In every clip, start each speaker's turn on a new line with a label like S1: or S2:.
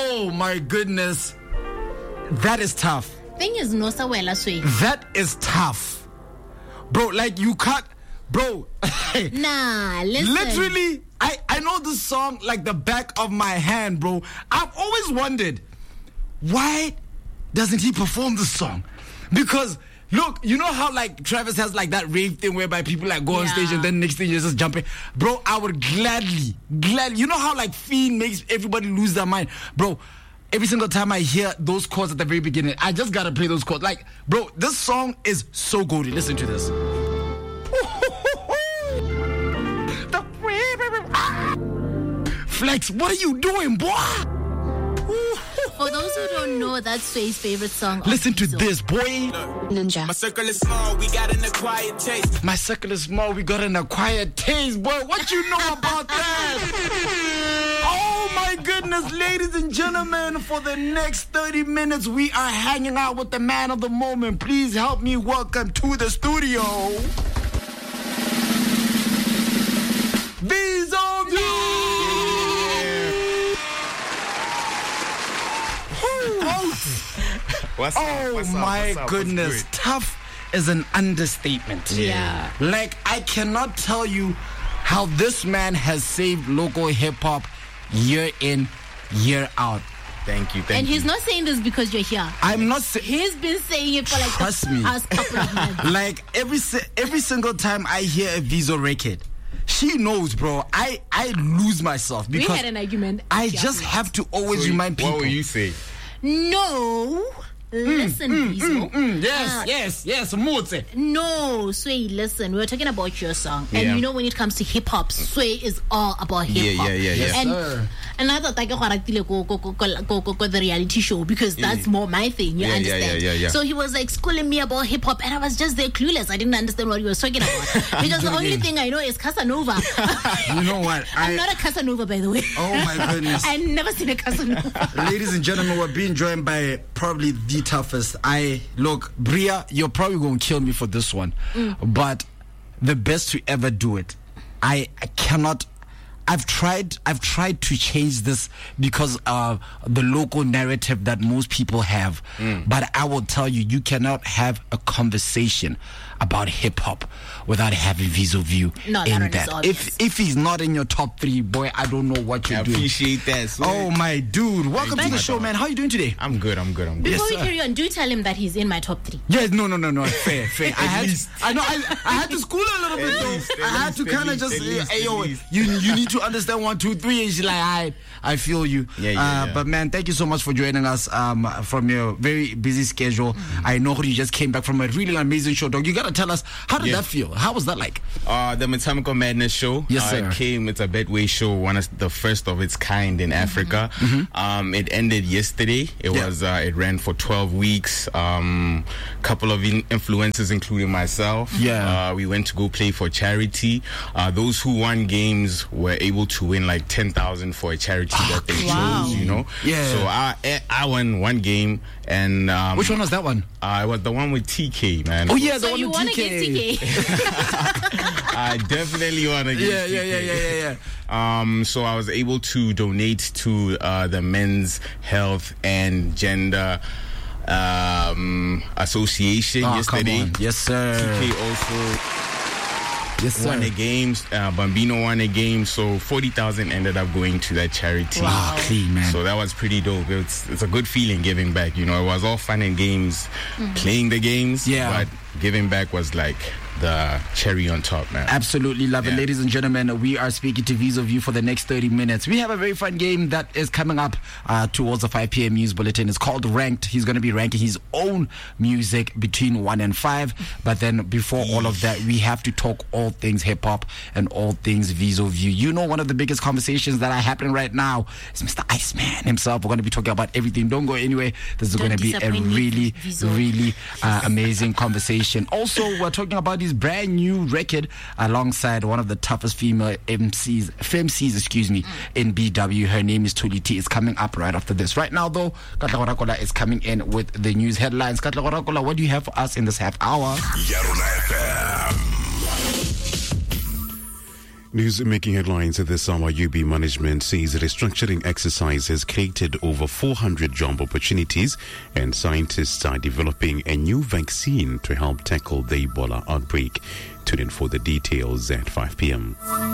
S1: Oh my goodness. That is tough.
S2: Thing is, no sawela sway.
S1: That is tough. Bro, like you can't. Bro.
S2: Nah, listen.
S1: Literally, I know this song like the back of my hand, bro. I've always wondered, why doesn't he perform this song? Because look, you know how like Travis has like that rave thing whereby people like go on stage and then next thing you're just jumping. Bro, I would gladly. You know how like Fiend makes everybody lose their mind? Bro, every single time I hear those chords at the very beginning, I just gotta play those chords. Like, bro, this song is so goated. Listen to this. Flex, what are you doing, boy?
S2: For those who don't know, that's Sway's favorite song.
S1: Listen to this, boy.
S2: Ninja.
S3: My circle is small, we got an acquired taste.
S1: My circle is small, we got an acquired taste, boy. What you know about that? Oh my goodness, ladies and gentlemen, for the next 30 minutes, we are hanging out with the man of the moment. Please help me welcome to the studio, Viso View.
S3: What's up?
S1: My goodness, tough is an understatement.
S2: Yeah.
S1: Like, I cannot tell you how this man has saved local hip-hop year in, year out.
S3: Thank you.
S2: And he's not saying this because you're here.
S1: I'm not saying...
S2: He's been saying it for like
S1: Trust
S2: the
S1: me.
S2: past couple of months.
S1: Like, every single time I hear a Viso record, she knows, bro, I lose myself because
S2: we had an argument.
S1: I just have to always remind people.
S3: What will you say?
S2: No. Listen, Viso.
S1: Yes, Mutse.
S2: No, Sway, listen. We were talking about your song.
S3: Yeah.
S2: And you know, when it comes to hip hop, Sway is all about hip hop.
S3: Yeah.
S1: Yes,
S2: And
S1: sir.
S2: and I thought I go the reality show because that's more my thing. You understand?
S3: Yeah.
S2: So he was like schooling me about hip hop, and I was just there clueless. I didn't understand what he was talking about because the only thing I know is Casanova.
S1: You know what?
S2: I'm not a Casanova, by the way.
S1: Oh my goodness.
S2: I've never seen a Casanova.
S1: Ladies and gentlemen, we're being joined by probably the toughest. Look, Bria, you're probably going to kill me for this one, but the best to ever do it. I cannot. I've tried to change this because of the local narrative that most people have. But I will tell you, you cannot have a conversation about hip hop without having Viso View
S2: No,
S1: in
S2: that
S1: that.
S2: is obvious.
S1: If he's not in your top 3, boy, I don't know what you're
S3: I
S1: doing.
S3: appreciate that. So
S1: Oh my dude, welcome to the show, man. How are you doing today?
S3: I'm good.
S2: Before
S1: Yes,
S2: we
S1: sir.
S2: carry on, do tell him that he's in my top 3.
S1: Yes, no. Fair. I
S3: least.
S1: had to school a little bit though.
S3: least,
S1: I had to kind of just, hey yo, you need to understand 1, 2, 3, and she's like, I feel you.
S3: Yeah.
S1: But man, thank you so much for joining us from your very busy schedule. I know you just came back from a really amazing show, dog. You gotta tell us, how did that feel? How was that like?
S3: The Matamico Madness show.
S1: Yes, sir.
S3: It's a Betway show, one of the first of its kind in Africa. It ended yesterday. It ran for 12 weeks. Couple of influencers, including myself. We went to go play for charity. Those who won games were able to win like 10,000 for a charity that they chose. You know.
S1: Yeah.
S3: So I won one game, and
S1: Which one was that one?
S3: I was the one with TK, man.
S1: Oh yeah, the
S2: So
S1: one
S2: you
S1: with
S2: want
S1: TK.
S2: to get TK?
S3: I definitely want to get TK.
S1: Yeah.
S3: So I was able to donate to the Men's Health and Gender Association yesterday.
S1: Come on. Yes, sir.
S3: TK also won a game. Bambino won a game. So 40,000 ended up going to that charity.
S1: Wow, clean, man.
S3: So that was pretty dope. It's a good feeling giving back. You know, it was all fun and games, playing the games.
S1: Yeah.
S3: But giving back was like the cherry on top, man.
S1: Absolutely love it. Ladies and gentlemen, we are speaking to Viso View for the next 30 minutes. We have a very fun game that is coming up towards the 5 p.m. news bulletin. It's called Ranked. He's going to be ranking his own music between 1 and 5. But then before all of that, we have to talk all things hip-hop and all things Viso View. You know, one of the biggest conversations that are happening right now is Mr. Iceman himself. We're going to be talking about everything. Don't go anywhere. This is going to be a really amazing conversation. Also, we're talking about his brand new record alongside one of the toughest female MCs in BW. Her name is Tuli T. It's coming up right after this. Right now, though, Katla Gorakola is coming in with the news headlines. Katla Gorakola, what do you have for us in this half hour?
S4: News making headlines at this hour. UB management says a restructuring exercise has created over 400 job opportunities, and scientists are developing a new vaccine to help tackle the Ebola outbreak. Tune in for the details at 5 p.m.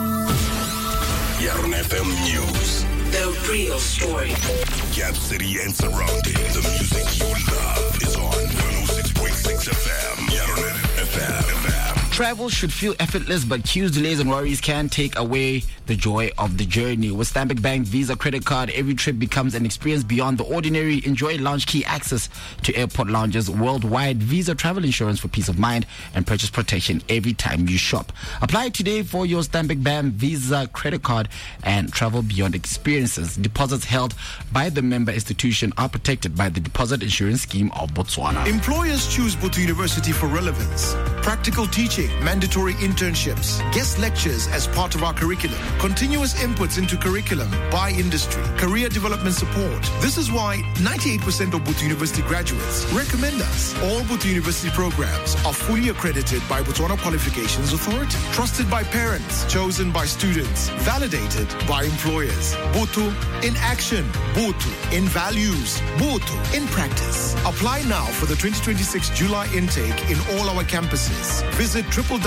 S5: Yarn FM News.
S6: The real story.
S5: Gap City and surrounding. The music you love is on 106.6 FM. Yarn FM.
S1: Travel should feel effortless, but queues, delays, and worries can take away the joy of the journey. With Stanbic Bank Visa credit card, every trip becomes an experience beyond the ordinary. Enjoy lounge key access to airport lounges worldwide, Visa travel insurance for peace of mind, and purchase protection every time you shop. Apply today for your Stanbic Bank Visa credit card and travel beyond experiences. Deposits held by the member institution are protected by the Deposit Insurance Scheme of Botswana.
S7: Employers choose Botho University for relevance, practical teaching, mandatory internships, guest lectures as part of our curriculum, continuous inputs into curriculum by industry, career development support. This is why 98% of Botho University graduates recommend us. All Botho University programs are fully accredited by Botswana Qualifications Authority, trusted by parents, chosen by students, validated by employers. Botho in action, Botho in values, Botho in practice. Apply now for the 2026 July intake in all our campuses. Visit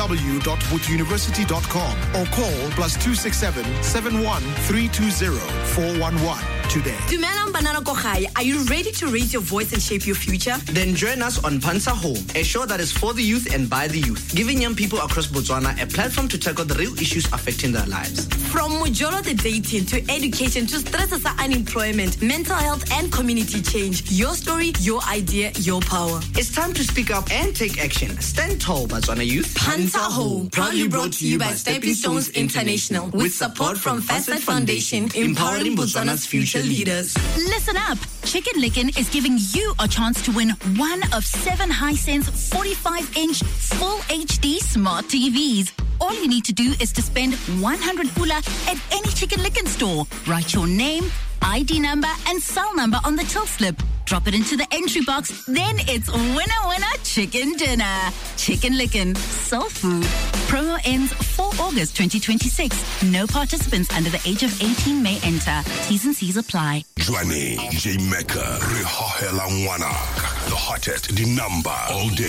S7: www.bothouniversity.com or call +267 71 320 411 today.
S6: Dumelang Banana Kogai, are you ready to raise your voice and shape your future?
S8: Then join us on Pansa Home, a show that is for the youth and by the youth, giving young people across Botswana a platform to tackle the real issues affecting their lives.
S6: From Mujolo the dating to education to stresses and unemployment, mental health and community change. Your story, your idea, your power.
S8: It's time to speak up and take action. Stand tall, Botswana youth.
S6: Pansa Home, proudly brought to you by Stepping Stones International, with support from Facet Foundation, empowering Botswana's future leaders.
S9: Listen up. Chicken Licken is giving you a chance to win one of 7 Hisense 45-inch full HD smart TVs. All you need to do is to spend 100 pula at any Chicken Licken store. Write your name, ID number, and cell number on the till slip. Drop it into the entry box. Then it's winner chicken dinner. Chicken Licken, soul food. Promo ends 4 August 2026. No participants under the age of 18 may enter. T's and C's apply.
S5: Johnny J Mecca, the hottest, the number all day.